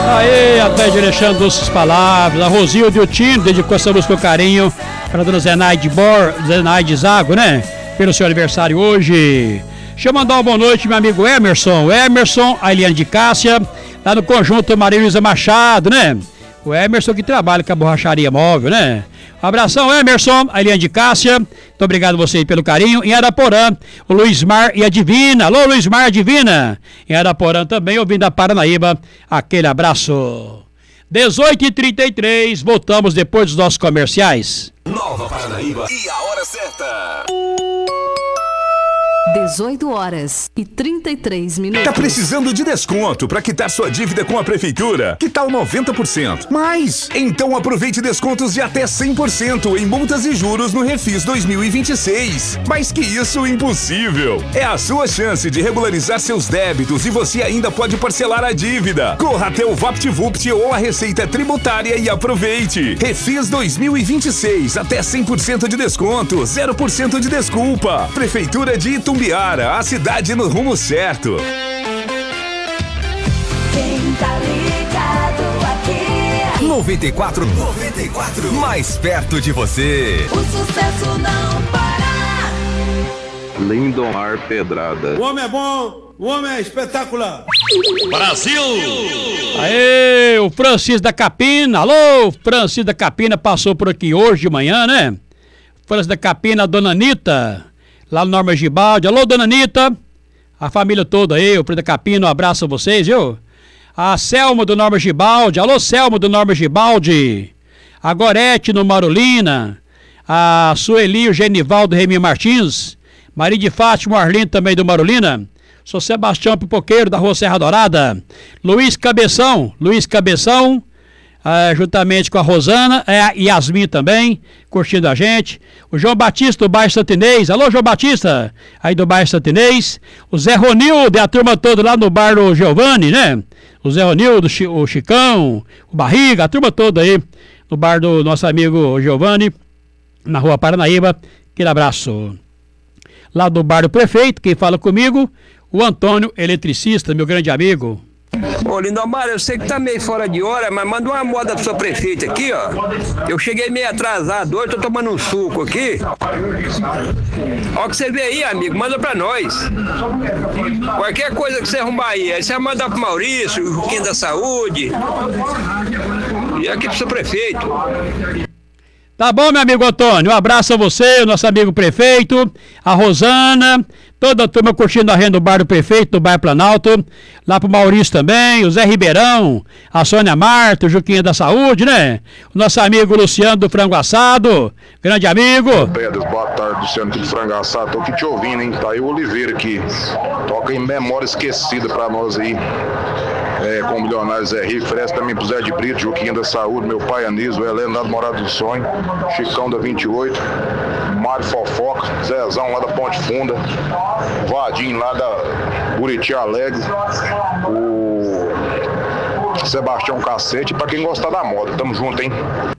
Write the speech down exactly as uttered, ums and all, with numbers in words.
Aí, até de Alexandre, doces palavras. A Rosilde e o Tino dedicou essa música com carinho para a dona Zenaide Bor, Zenaide Zago, né? Pelo seu aniversário hoje. Deixa eu mandar uma boa noite, meu amigo Emerson. Emerson, a Eliane de Cássia, lá no conjunto Maria Luísa Machado, né? O Emerson que trabalha com a borracharia móvel, né? Um abração, Emerson, a Eliane de Cássia. Muito obrigado a você pelo carinho. Em Araporã, o Luiz Mar e a Divina. Alô, Luiz Mar e a Divina. Em Araporã também, ouvindo a Paranaíba. Aquele abraço. dezoito e trinta e três, voltamos depois dos nossos comerciais. Nova Paranaíba e a hora certa. dezoito horas e trinta e três minutos. Tá precisando de desconto para quitar sua dívida com a prefeitura? Que tal noventa por cento? Mais? Então aproveite descontos de até cem por cento em multas e juros no Refis dois mil e vinte e seis. Mais que isso, impossível. É a sua chance de regularizar seus débitos e você ainda pode parcelar a dívida. Corra até o VaptVupt ou a Receita Tributária e aproveite. Refis dois mil e vinte e seis, até cem por cento de desconto, zero por cento de desculpa. Prefeitura de Itumbiara, a cidade no rumo certo. Quem tá ligado aqui? noventa e quatro, noventa e quatro, mais perto de você. O sucesso não para. Lindomar Pedrada. O homem é bom, o homem é espetacular. Brasil! Aê, o Francisco da Capina. Alô, Francisco da Capina passou por aqui hoje de manhã, né? Francisco da Capina, a dona Anitta, lá no Norma Gibaldi. Alô, dona Anitta, a família toda aí, o Preto da Capina, um abraço a vocês, viu? A Selma do Norma Gibaldi. Alô, Selma do Norma Gibaldi. A Gorete no Marolina. A Sueli, o Genivaldo Remy Martins. Maria de Fátima, o Arlindo também do Marolina. Sou Sebastião Pipoqueiro da Rua Serra Dourada. Luiz Cabeção, Luiz Cabeção, ah, juntamente com a Rosana, é, a Yasmin também, curtindo a gente. O João Batista do bairro Santinês. Alô, João Batista, aí do bairro Santinês. O Zé Ronildo e a turma toda lá no bar do Giovanni, né? O Zé Ronildo, o Chicão, o Barriga, a turma toda aí no bar do nosso amigo Giovanni, na Rua Paranaíba. Aquele abraço. Lá do bar do prefeito, quem fala comigo, o Antônio, eletricista, meu grande amigo. Ô, Lindomar, eu sei que tá meio fora de hora, mas manda uma moda pro seu prefeito aqui, ó. Eu cheguei meio atrasado hoje, tô tomando um suco aqui. Ó, que você vê aí, amigo, manda pra nós. Qualquer coisa que você arrumar aí, aí você vai mandar pro Maurício, o Juquinha da Saúde. E aqui pro seu prefeito. Tá bom, meu amigo Antônio, um abraço a você, o nosso amigo prefeito, a Rosana, toda a turma curtindo a renda do bar do prefeito, do bairro Planalto, lá pro Maurício também, o Zé Ribeirão, a Sônia Marta, o Juquinha da Saúde, né? O nosso amigo Luciano do Frango Assado, grande amigo. Pedro, boa tarde, Luciano do Frango Assado, tô aqui te ouvindo, hein? Tá aí o Oliveira aqui, toca em Memória Esquecida pra nós aí. É, com o milionário Zé Rico, oferece também pro Zé de Brito, Juquinha da Saúde, meu pai Anísio, o Heleno lá do Morado do Sonho, Chicão da vinte e oito, Mário Fofoca, Zezão lá da Ponte Funda, Vadinho lá da Buriti Alegre, o Sebastião Cacete, pra quem gostar da moda, tamo junto, hein?